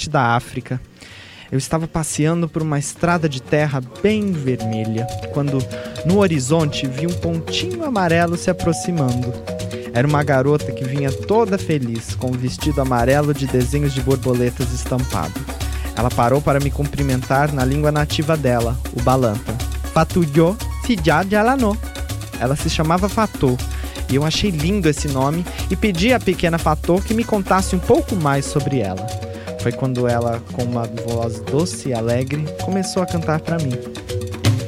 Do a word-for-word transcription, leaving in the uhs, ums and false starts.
noroeste da África. Eu estava passeando por uma estrada de terra bem vermelha, quando no horizonte vi um pontinho amarelo se aproximando. Era uma garota que vinha toda feliz, com um vestido amarelo de desenhos de borboletas estampado. Ela parou para me cumprimentar na língua nativa dela, o balanta. Fatuyo Fidja Jalano. Ela se chamava Fatô, e eu achei lindo esse nome e pedi à pequena Fatô que me contasse um pouco mais sobre ela. Foi quando ela, com uma voz doce e alegre, começou a cantar para mim.